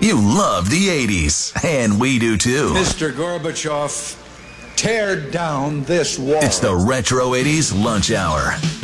You love the 80s, and we do too. Mr. Gorbachev, tear down this wall. It's the Retro 80s Lunch Hour.